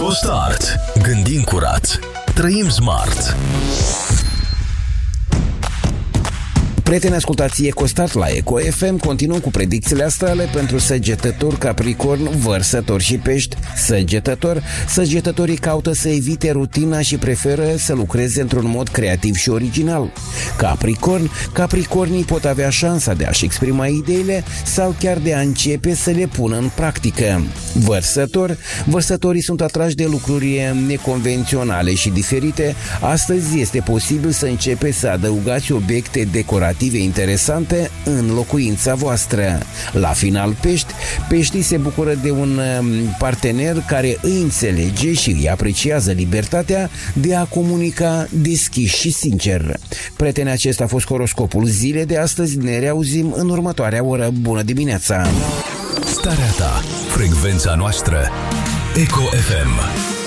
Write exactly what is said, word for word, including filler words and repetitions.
EcoStart. Gândim curat. Trăim smart. Prieteni, ascultați EcoStart la Eco F M. Continuăm cu predicțiile astrale pentru săgetători, capricorn, vărsători și pești. Săgetător, săgetătorii caută să evite rutina și preferă să lucreze într-un mod creativ și original. Capricorn, capricornii pot avea șansa de a-și exprima ideile sau chiar de a începe să le pună în practică. Vărsător, vărsătorii sunt atrași de lucruri neconvenționale și diferite. Astăzi este posibil să începeți să adăugați obiecte decorative interesante în locuința voastră. La final, pești, peștii se bucură de un partener care îi înțelege și îi apreciază libertatea de a comunica deschis și sincer. Prieteni, acesta a fost horoscopul zilei de astăzi. Ne reauzim în următoarea oră. Bună dimineața! Starea ta, frecvența noastră. Eco F M.